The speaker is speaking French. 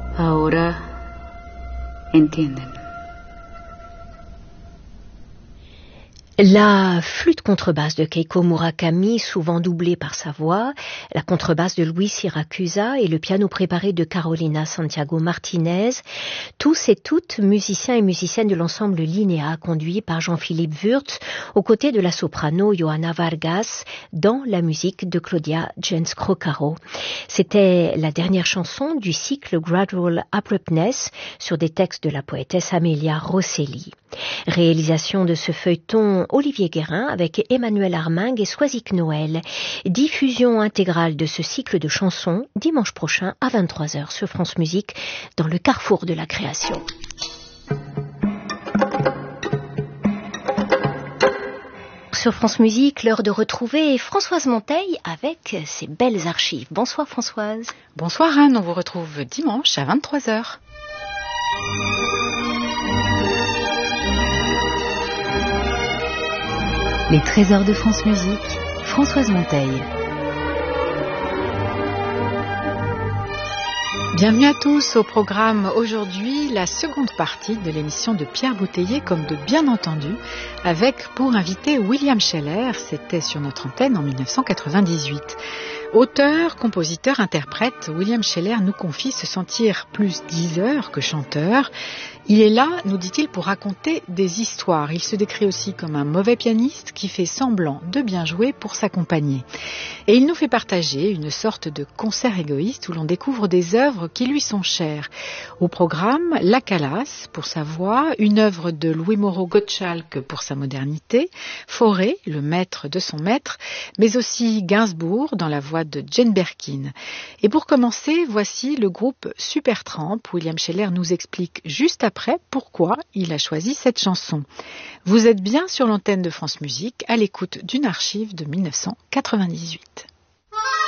Ahora entienden. La flûte contrebasse de Keiko Murakami, souvent doublée par sa voix, la contrebasse de Luis Siracusa et le piano préparé de Carolina Santiago Martinez, tous et toutes musiciens et musiciennes de l'ensemble Linnea, conduit par Jean-Philippe Wurtz, aux côtés de la soprano Johanna Vargas, dans la musique de Claudia Jens-Crocaro. C'était la dernière chanson du cycle Gradual Abruptness sur des textes de la poétesse Amelia Rosselli. Réalisation de ce feuilleton Olivier Guérin avec Emmanuel Armingue et Soisic Noël. Diffusion intégrale de ce cycle de chansons dimanche prochain à 23h sur France Musique dans le carrefour de la création. Sur France Musique, l'heure de retrouver Françoise Monteil avec ses belles archives. Bonsoir Françoise. Bonsoir Anne, on vous retrouve dimanche à 23h. Les trésors de France Musique, Françoise Monteil. Bienvenue à tous au programme aujourd'hui, la seconde partie de l'émission de Pierre Bouteiller, comme de bien entendu, avec pour invité William Scheller, c'était sur notre antenne en 1998. Auteur, compositeur, interprète, William Scheller nous confie se sentir plus diseur que chanteur. Il est là, nous dit-il, pour raconter des histoires. Il se décrit aussi comme un mauvais pianiste qui fait semblant de bien jouer pour s'accompagner. Et il nous fait partager une sorte de concert égoïste où l'on découvre des œuvres qui lui sont chères. Au programme, La Calas pour sa voix, une œuvre de Louis Moreau Gottschalk pour sa modernité, Fauré, le maître de son maître, mais aussi Gainsbourg dans la voix de Jane Birkin. Et pour commencer, voici le groupe Supertramp. William Scheller nous explique juste après pourquoi il a choisi cette chanson. Vous êtes bien sur l'antenne de France Musique, à l'écoute d'une archive de 1998.